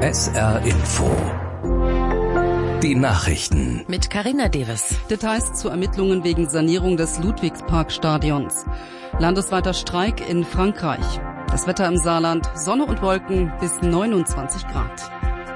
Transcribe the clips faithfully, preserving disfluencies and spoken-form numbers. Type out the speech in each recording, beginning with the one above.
S R Info. Die Nachrichten. Mit Carina Deves. Details zu Ermittlungen wegen Sanierung des Ludwigsparkstadions. Landesweiter Streik in Frankreich. Das Wetter im Saarland, Sonne und Wolken bis neunundzwanzig Grad.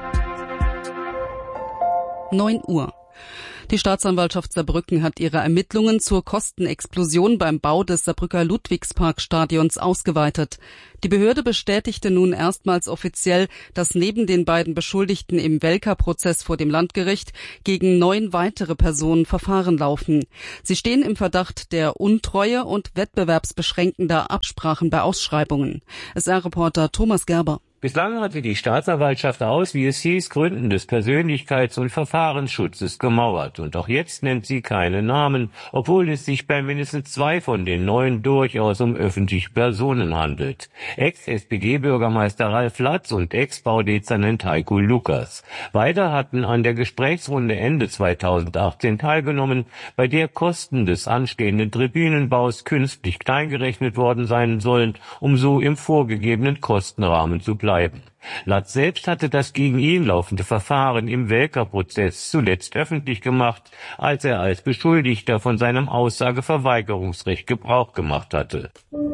neun Uhr. Die Staatsanwaltschaft Saarbrücken hat ihre Ermittlungen zur Kostenexplosion beim Bau des Saarbrücker Ludwigsparkstadions ausgeweitet. Die Behörde bestätigte nun erstmals offiziell, dass neben den beiden Beschuldigten im Welker-Prozess vor dem Landgericht gegen neun weitere Personen Verfahren laufen. Sie stehen im Verdacht der Untreue und wettbewerbsbeschränkender Absprachen bei Ausschreibungen. S R-Reporter Thomas Gerber. Bislang hatte die Staatsanwaltschaft aus, wie es hieß, Gründen des Persönlichkeits- und Verfahrensschutzes gemauert. Und auch jetzt nennt sie keine Namen, obwohl es sich bei mindestens zwei von den neun durchaus um öffentliche Personen handelt. Ex-S P D-Bürgermeister Ralf Latz und Ex-Baudezernent Heiko Lukas. Beide hatten an der Gesprächsrunde Ende zweitausendachtzehn teilgenommen, bei der Kosten des anstehenden Tribünenbaus künstlich kleingerechnet worden sein sollen, um so im vorgegebenen Kostenrahmen zu bleiben. Latz selbst hatte das gegen ihn laufende Verfahren im Welker-Prozess zuletzt öffentlich gemacht, als er als Beschuldigter von seinem Aussageverweigerungsrecht Gebrauch gemacht hatte.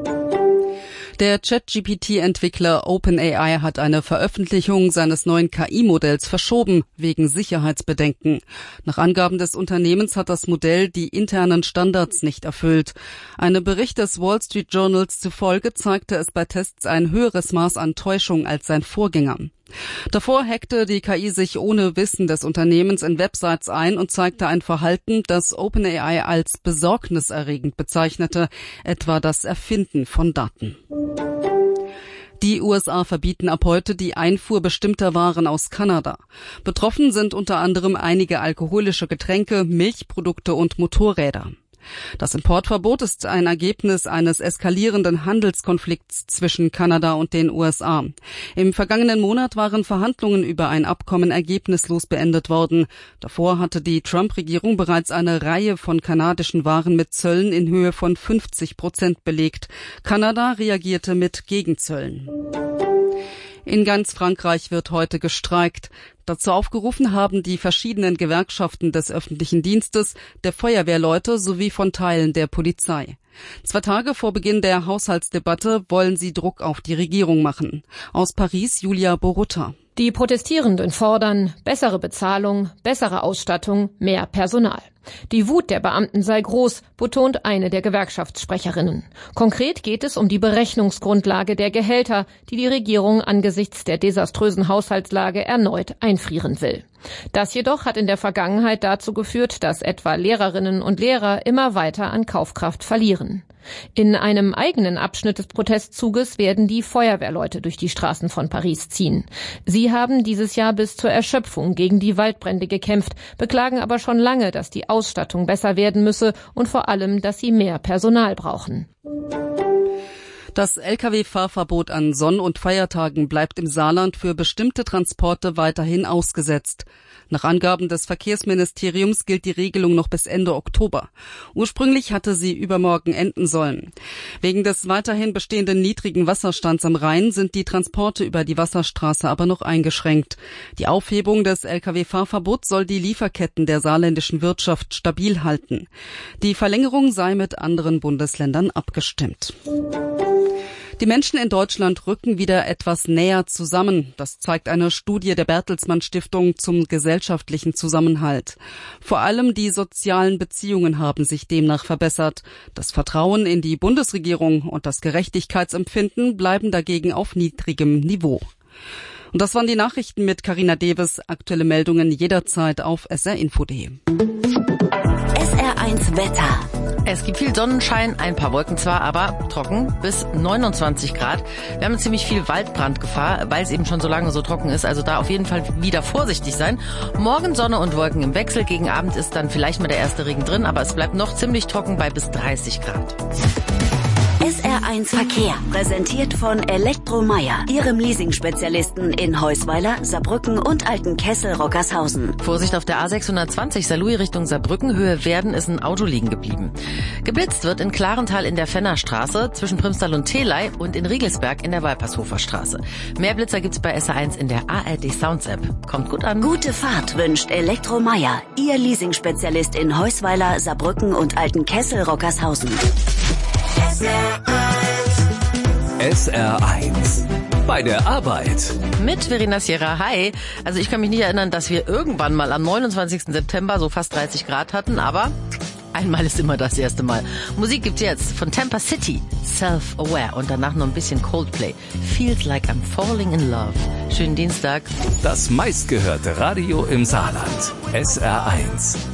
Der Chat-G P T-Entwickler OpenAI hat eine Veröffentlichung seines neuen K I-Modells verschoben, wegen Sicherheitsbedenken. Nach Angaben des Unternehmens hat das Modell die internen Standards nicht erfüllt. Einem Bericht des Wall Street Journals zufolge zeigte es bei Tests ein höheres Maß an Täuschung als sein Vorgänger. Davor hackte die K I sich ohne Wissen des Unternehmens in Websites ein und zeigte ein Verhalten, das OpenAI als besorgniserregend bezeichnete, etwa das Erfinden von Daten. Die U S A verbieten ab heute die Einfuhr bestimmter Waren aus Kanada. Betroffen sind unter anderem einige alkoholische Getränke, Milchprodukte und Motorräder. Das Importverbot ist ein Ergebnis eines eskalierenden Handelskonflikts zwischen Kanada und den U S A. Im vergangenen Monat waren Verhandlungen über ein Abkommen ergebnislos beendet worden. Davor hatte die Trump-Regierung bereits eine Reihe von kanadischen Waren mit Zöllen in Höhe von fünfzig Prozent belegt. Kanada reagierte mit Gegenzöllen. In ganz Frankreich wird heute gestreikt. Dazu aufgerufen haben die verschiedenen Gewerkschaften des öffentlichen Dienstes, der Feuerwehrleute sowie von Teilen der Polizei. Zwei Tage vor Beginn der Haushaltsdebatte wollen sie Druck auf die Regierung machen. Aus Paris Julia Borutta. Die Protestierenden fordern bessere Bezahlung, bessere Ausstattung, mehr Personal. Die Wut der Beamten sei groß, betont eine der Gewerkschaftssprecherinnen. Konkret geht es um die Berechnungsgrundlage der Gehälter, die die Regierung angesichts der desaströsen Haushaltslage erneut einfrieren will. Das jedoch hat in der Vergangenheit dazu geführt, dass etwa Lehrerinnen und Lehrer immer weiter an Kaufkraft verlieren. In einem eigenen Abschnitt des Protestzuges werden die Feuerwehrleute durch die Straßen von Paris ziehen. Sie haben dieses Jahr bis zur Erschöpfung gegen die Waldbrände gekämpft, beklagen aber schon lange, dass die Ausstattung besser werden müsse und vor allem, dass sie mehr Personal brauchen. Das L K W-Fahrverbot an Sonn- und Feiertagen bleibt im Saarland für bestimmte Transporte weiterhin ausgesetzt. Nach Angaben des Verkehrsministeriums gilt die Regelung noch bis Ende Oktober. Ursprünglich hatte sie übermorgen enden sollen. Wegen des weiterhin bestehenden niedrigen Wasserstands am Rhein sind die Transporte über die Wasserstraße aber noch eingeschränkt. Die Aufhebung des L K W-Fahrverbots soll die Lieferketten der saarländischen Wirtschaft stabil halten. Die Verlängerung sei mit anderen Bundesländern abgestimmt. Die Menschen in Deutschland rücken wieder etwas näher zusammen. Das zeigt eine Studie der Bertelsmann Stiftung zum gesellschaftlichen Zusammenhalt. Vor allem die sozialen Beziehungen haben sich demnach verbessert. Das Vertrauen in die Bundesregierung und das Gerechtigkeitsempfinden bleiben dagegen auf niedrigem Niveau. Und das waren die Nachrichten mit Carina Deves. Aktuelle Meldungen jederzeit auf s r info punkt d e. S R eins Wetter. Es gibt viel Sonnenschein, ein paar Wolken zwar, aber trocken bis neunundzwanzig Grad. Wir haben ziemlich viel Waldbrandgefahr, weil es eben schon so lange so trocken ist. Also da auf jeden Fall wieder vorsichtig sein. Morgen Sonne und Wolken im Wechsel. Gegen Abend ist dann vielleicht mal der erste Regen drin, aber es bleibt noch ziemlich trocken bei bis dreißig Grad. S R eins Verkehr, präsentiert von Elektromeier, Ihrem Leasing-Spezialisten in Heusweiler, Saarbrücken und Altenkessel-Rockershausen. Vorsicht auf der A sechshundertzwanzig Saarlouis Richtung Saarbrücken, Höhe Werden ist ein Auto liegen geblieben. Geblitzt wird in Klarental in der Fennerstraße, zwischen Primstal und Theley und in Riegelsberg in der Walpershofer Straße. Mehr Blitzer gibt's bei S R eins in der A R D Sounds App. Kommt gut an. Gute Fahrt wünscht Elektromeier, Ihr Leasing-Spezialist in Heusweiler, Saarbrücken und Altenkessel-Rockershausen. S R eins. Bei der Arbeit. Mit Verena Sierra. Hi. Also ich kann mich nicht erinnern, dass wir irgendwann mal am neunundzwanzigsten September so fast dreißig Grad hatten, aber einmal ist immer das erste Mal. Musik gibt's jetzt von Tampa City, Self-Aware und danach noch ein bisschen Coldplay. Feels like I'm falling in love. Schönen Dienstag. Das meistgehörte Radio im Saarland. S R eins.